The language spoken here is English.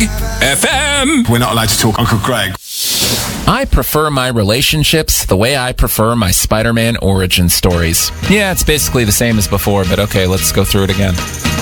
FM. We're not allowed to talk Uncle Greg. I prefer my relationships the way I prefer my Spider-Man origin stories. Yeah, it's basically the same as before, but okay, let's go through it again.